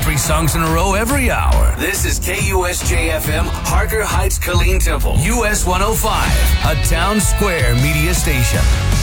3 songs in a row every hour. This is KUSJ-FM, Harker Heights, Killeen Temple, US 105, a Town Square media station.